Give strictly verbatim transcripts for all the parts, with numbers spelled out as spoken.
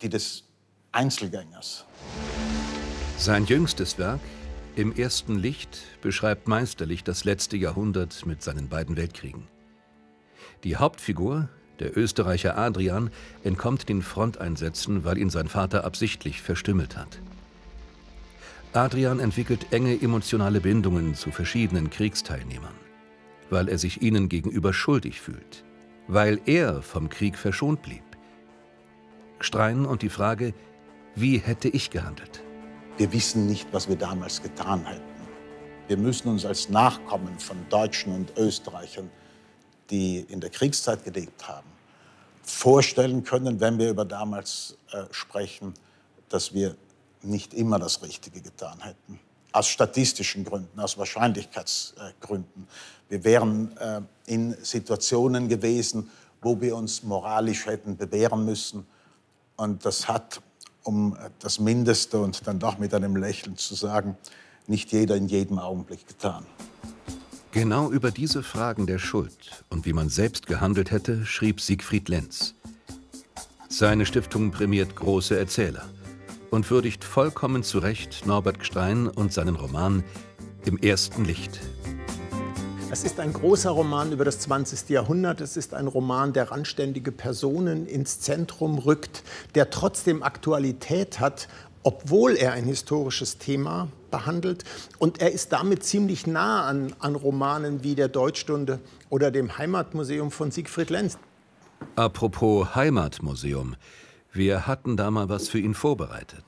die des Einzelgängers. Sein jüngstes Werk, Im ersten Licht, beschreibt meisterlich das letzte Jahrhundert mit seinen beiden Weltkriegen. Die Hauptfigur, der Österreicher Adrian, entkommt den Fronteinsätzen, weil ihn sein Vater absichtlich verstümmelt hat. Adrian entwickelt enge emotionale Bindungen zu verschiedenen Kriegsteilnehmern, weil er sich ihnen gegenüber schuldig fühlt, weil er vom Krieg verschont blieb. Gstrein und die Frage, wie hätte ich gehandelt? Wir wissen nicht, was wir damals getan hätten. Wir müssen uns als Nachkommen von Deutschen und Österreichern, die in der Kriegszeit gelebt haben, vorstellen können, wenn wir über damals äh, sprechen, dass wir nicht immer das Richtige getan hätten. Aus statistischen Gründen, aus Wahrscheinlichkeitsgründen. Wir wären äh, in Situationen gewesen, wo wir uns moralisch hätten bewähren müssen. Und das hat, um das Mindeste und dann doch mit einem Lächeln zu sagen, nicht jeder in jedem Augenblick getan. Genau über diese Fragen der Schuld und wie man selbst gehandelt hätte, schrieb Siegfried Lenz. Seine Stiftung prämiert große Erzähler und würdigt vollkommen zu Recht Norbert Gstrein und seinen Roman Im ersten Licht. Es ist ein großer Roman über das zwanzigste Jahrhundert. Es ist ein Roman, der randständige Personen ins Zentrum rückt, der trotzdem Aktualität hat, obwohl er ein historisches Thema behandelt. Und er ist damit ziemlich nah an, an Romanen wie der Deutschstunde oder dem Heimatmuseum von Siegfried Lenz. Apropos Heimatmuseum. Wir hatten da mal was für ihn vorbereitet.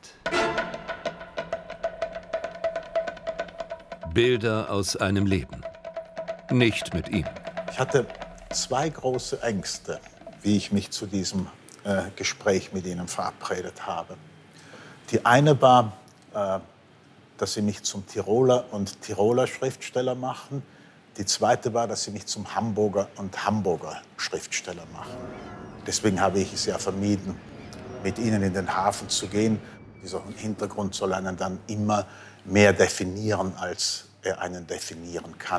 Bilder aus einem Leben. Nicht mit ihm. Ich hatte zwei große Ängste, wie ich mich zu diesem äh, Gespräch mit Ihnen verabredet habe. Die eine war, äh, dass Sie mich zum Tiroler und Tiroler Schriftsteller machen. Die zweite war, dass Sie mich zum Hamburger und Hamburger Schriftsteller machen. Deswegen habe ich es ja vermieden, mit Ihnen in den Hafen zu gehen. Dieser Hintergrund soll einen dann immer mehr definieren, als er einen definieren kann.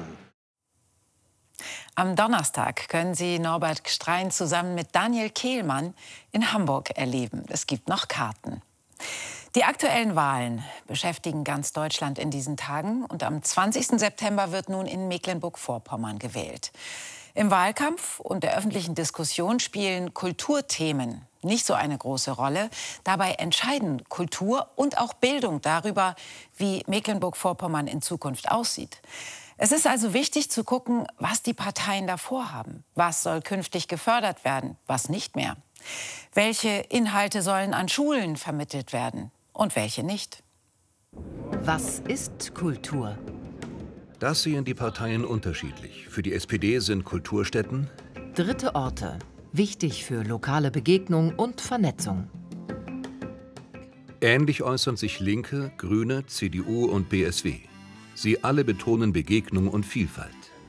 Am Donnerstag können Sie Norbert Gstrein zusammen mit Daniel Kehlmann in Hamburg erleben. Es gibt noch Karten. Die aktuellen Wahlen beschäftigen ganz Deutschland in diesen Tagen. Und am zwanzigsten September wird nun in Mecklenburg-Vorpommern gewählt. Im Wahlkampf und der öffentlichen Diskussion spielen Kulturthemen nicht so eine große Rolle. Dabei entscheiden Kultur und auch Bildung darüber, wie Mecklenburg-Vorpommern in Zukunft aussieht. Es ist also wichtig zu gucken, was die Parteien da vorhaben. Was soll künftig gefördert werden, was nicht mehr? Welche Inhalte sollen an Schulen vermittelt werden und welche nicht? Was ist Kultur? Das sehen die Parteien unterschiedlich. Für die S P D sind Kulturstätten dritte Orte, wichtig für lokale Begegnung und Vernetzung. Ähnlich äußern sich Linke, Grüne, C D U und B S W. Sie alle betonen Begegnung und Vielfalt.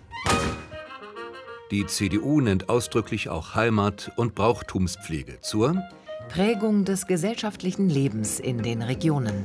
Die C D U nennt ausdrücklich auch Heimat- und Brauchtumspflege zur Prägung des gesellschaftlichen Lebens in den Regionen.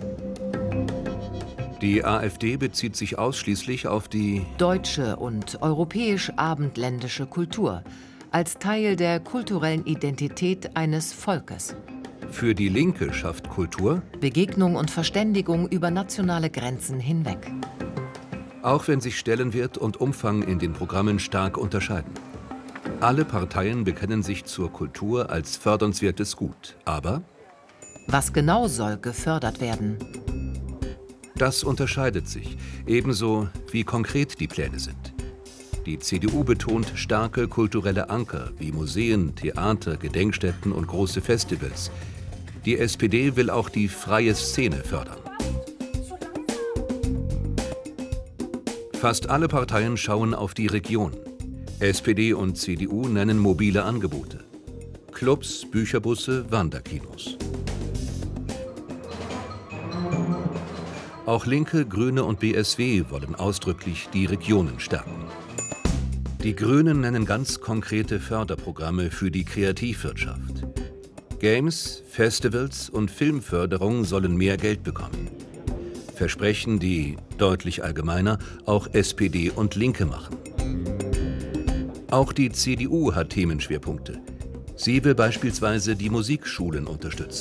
Die AfD bezieht sich ausschließlich auf die deutsche und europäisch-abendländische Kultur als Teil der kulturellen Identität eines Volkes. Für die Linke schafft Kultur Begegnung und Verständigung über nationale Grenzen hinweg. Auch wenn sich Stellenwert und Umfang in den Programmen stark unterscheiden. Alle Parteien bekennen sich zur Kultur als fördernswertes Gut. Aber was genau soll gefördert werden? Das unterscheidet sich, ebenso wie konkret die Pläne sind. Die C D U betont starke kulturelle Anker wie Museen, Theater, Gedenkstätten und große Festivals. Die S P D will auch die freie Szene fördern. Fast alle Parteien schauen auf die Region. S P D und C D U nennen mobile Angebote. Clubs, Bücherbusse, Wanderkinos. Auch Linke, Grüne und B S W wollen ausdrücklich die Regionen stärken. Die Grünen nennen ganz konkrete Förderprogramme für die Kreativwirtschaft. Games, Festivals und Filmförderung sollen mehr Geld bekommen. Versprechen, die, deutlich allgemeiner, auch S P D und Linke machen. Auch die C D U hat Themenschwerpunkte. Sie will beispielsweise die Musikschulen unterstützen.